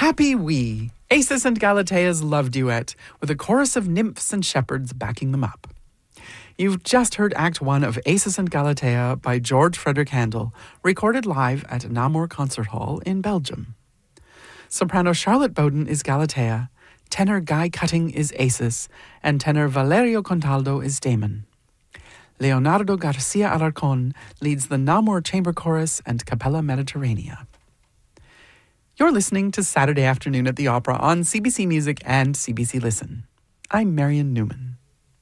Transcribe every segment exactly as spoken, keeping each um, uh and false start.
Happy we, Acis and Galatea's love duet, with a chorus of nymphs and shepherds backing them up. You've just heard Act One of Acis and Galatea by George Frederick Handel, recorded live at Namur Concert Hall in Belgium. Soprano Charlotte Bowden is Galatea, tenor Guy Cutting is Acis, and tenor Valerio Contaldo is Damon. Leonardo Garcia Alarcón leads the Namur Chamber Chorus and Capella Mediterranea. You're listening to Saturday Afternoon at the Opera on C B C Music and C B C Listen. I'm Marion Newman.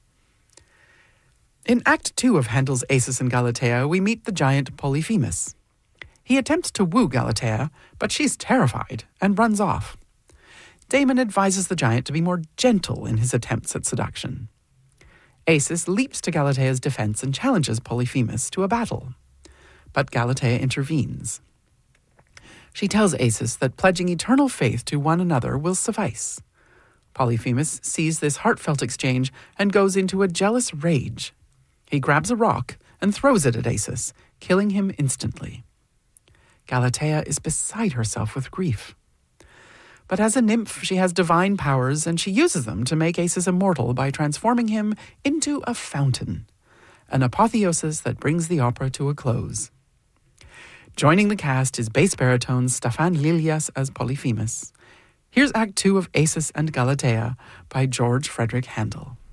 In Act Two of Handel's Acis and Galatea, we meet the giant Polyphemus. He attempts to woo Galatea, but she's terrified and runs off. Damon advises the giant to be more gentle in his attempts at seduction. Acis leaps to Galatea's defense and challenges Polyphemus to a battle. But Galatea intervenes. She tells Acis that pledging eternal faith to one another will suffice. Polyphemus sees this heartfelt exchange and goes into a jealous rage. He grabs a rock and throws it at Acis, killing him instantly. Galatea is beside herself with grief. But as a nymph, she has divine powers, and she uses them to make Acis immortal by transforming him into a fountain, an apotheosis that brings the opera to a close. Joining the cast is bass baritone Stefan Lilias as Polyphemus. Here's Act Two of Acis and Galatea by George Frederick Handel.